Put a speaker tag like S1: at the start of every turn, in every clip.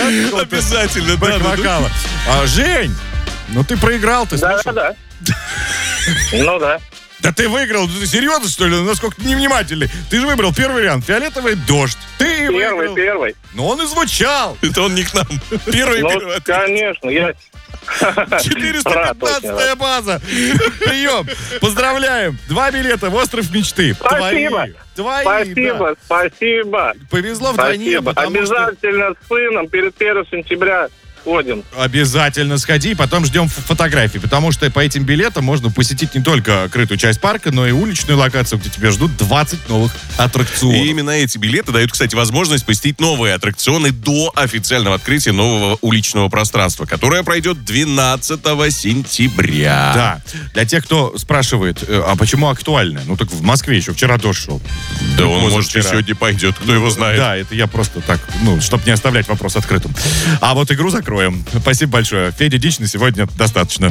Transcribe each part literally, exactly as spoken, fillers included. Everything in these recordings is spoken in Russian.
S1: да?
S2: Обязательно, да.
S1: Бэк-вокала. А, Жень, ну ты проиграл, ты слышал?
S3: Да, да. Ну да.
S1: Да ты выиграл, ты серьезно, что ли? Насколько ты невнимательный. Ты же выбрал первый вариант. Фиолетовый дождь. Ты
S3: Первый,
S1: выиграл.
S3: первый.
S1: Но он и звучал.
S2: Это он не к нам. Первый,
S3: Ну,
S2: первый.
S3: конечно, я...
S1: четыреста пятнадцатая база. Прием. Поздравляем. Два билета в остров мечты.
S3: Спасибо.
S1: Твои.
S3: Спасибо,
S1: да.
S3: спасибо.
S1: Повезло вдвойне,
S3: Спасибо.
S1: потому что...
S3: Обязательно с сыном перед первого сентября ходим.
S1: Обязательно сходи, потом ждем ф- фотографии, потому что по этим билетам можно посетить не только крытую часть парка, но и уличную локацию, где тебя ждут двадцать новых аттракционов.
S2: И именно эти билеты дают, кстати, возможность посетить новые аттракционы до официального открытия нового уличного пространства, которое пройдет двенадцатого сентября.
S1: Да. Для тех, кто спрашивает, э, а почему актуально? Ну так в Москве еще вчера дождь шел.
S2: Да он, может, и
S1: Позавчера.
S2: сегодня пойдет, кто его знает.
S1: Да, это я просто так, ну, чтобы не оставлять вопрос открытым. А вот игру закроем. Спасибо большое. Федя Дичь на сегодня достаточно.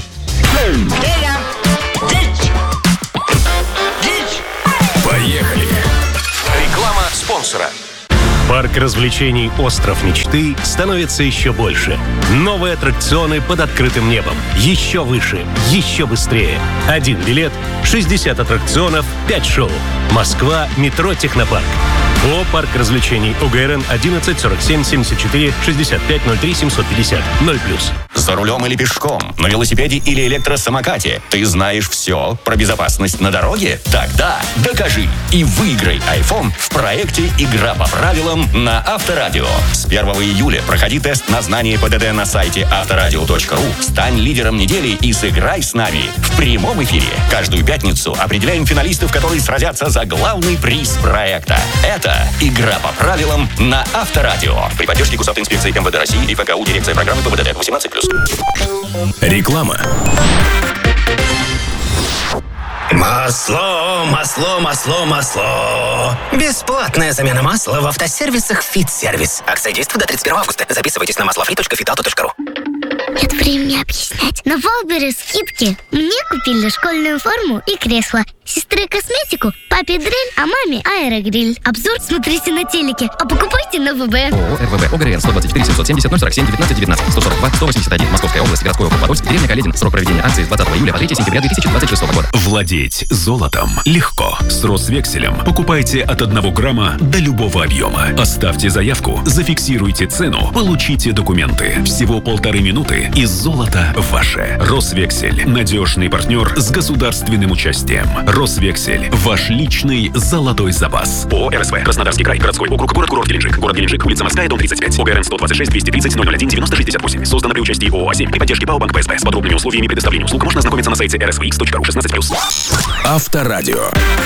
S4: Поехали. Реклама спонсора.
S5: Парк развлечений «Остров мечты» становится еще больше. Новые аттракционы под открытым небом. Еще выше, еще быстрее. Один билет, шестьдесят аттракционов, пять шоу. Москва, метро «Технопарк». О, парк развлечений УГРН одиннадцать сорок семь семьдесят четыре шестьдесят пять ноль три семьсот пятьдесят ноль плюс.
S6: За рулем или пешком, на велосипеде или электросамокате. Ты знаешь все про безопасность на дороге? Тогда докажи и выиграй iPhone в проекте «Игра по правилам» на Авторадио. С первого июля проходи тест на знание ПДД на сайте авторадио точка ру. Стань лидером недели и сыграй с нами в прямом эфире. Каждую пятницу определяем финалистов, которые сразятся за главный приз проекта. Это «Игра по правилам» на Авторадио. При поддержке госавтоинспекции МВД России и ФКУ дирекция программы ПВД восемнадцать плюс.
S4: Реклама.
S7: Масло, масло, масло, масло. Бесплатная замена масла в автосервисах «Фит-сервис». Акция действует до тридцать первого августа. Записывайтесь на маслофри точка фитауто точка ру.
S8: Нет времени объяснять. На Валбере скидки. Мне купили школьную форму и кресло. Сестре косметику, папе дрель, а маме аэрогриль. Обзор смотрите на телеке, а покупайте на ВБ.
S9: ООО РВВ ОГРН сто двадцать четыре семьсот семьдесят ноль сорок семь девятнадцать девятнадцать сто сорок два сто восемьдесят один Московская область, городской округ Подольск, деревня Каледин. Срок проведения акции с двадцатого июля по третьего сентября две тысячи двадцать шестого года.
S4: Владеть золотом легко. С Росвекселем покупайте от одного грамма до любого объема. Оставьте заявку, зафиксируйте цену, получите документы. Всего полторы минуты, и золото ваше. Росвексель. Надежный партнер с государственным участием. Росвексель. Ваш личный золотой запас. ООО РСВ. Краснодарский край. Городской округ. Город-курорт Геленджик. Город Геленджик. Улица Морская, дом тридцать пять. ОГРН сто двадцать шесть двести тридцать ноль ноль один девяносто шестьдесят восемь. Создано при участии ООО «А семь» при поддержке ПАО «Банк ПСБ». С подробными условиями предоставления услуг можно ознакомиться на сайте эр эс ви икс точка ру шестнадцать плюс. Авторадио.